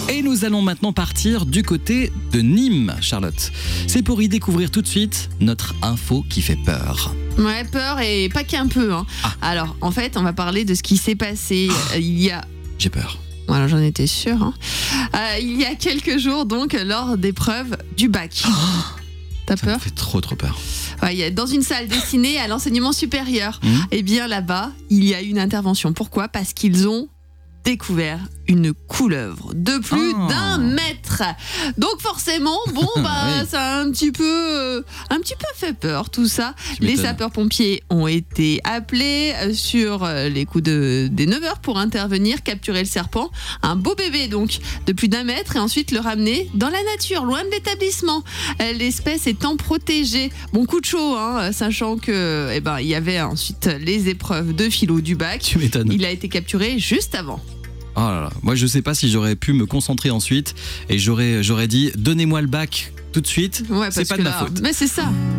Et nous allons maintenant partir du côté de Nîmes, Charlotte. C'est pour y découvrir tout de suite notre info qui fait peur. Ouais, peur et pas qu'un peu. Alors, en fait, on va parler de ce qui s'est passé il y a... J'ai peur. Voilà, j'en étais sûre. Il y a quelques jours, donc, lors d'épreuves du bac. T'as Ça me peur ? fait trop peur. Ouais, dans une salle destinée à l'enseignement supérieur. Eh bien, là-bas, il y a eu une intervention. Pourquoi ? Parce qu'ils ont découvert une couleuvre de plus d'1 mètre. Donc forcément, bon Oui. ça a un petit peu fait peur tout ça. Les sapeurs-pompiers ont été appelés sur les coups des 9h pour intervenir, capturer le serpent, un beau bébé donc de plus d'1 mètre, et ensuite le ramener dans la nature, loin de l'établissement. L'espèce étant protégée. Bon, coup de chaud, sachant que il y avait ensuite les épreuves de philo du bac. Tu m'étonnes. Il a été capturé juste avant. Oh là là. Moi, je sais pas si j'aurais pu me concentrer ensuite et j'aurais dit donnez-moi le bac tout de suite. Ouais, c'est pas de ma faute. Mais c'est ça.